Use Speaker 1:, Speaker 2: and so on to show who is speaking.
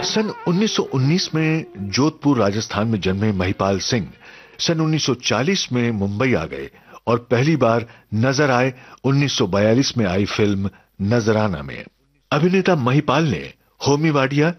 Speaker 1: सन 1919 में जोधपुर राजस्थान में जन्मे महिपाल सिंह सन 1940 में मुंबई आ गए और पहली बार नजर आए 1942 में आई फिल्म नजराना में। अभिनेता महिपाल ने होमी वाडिया,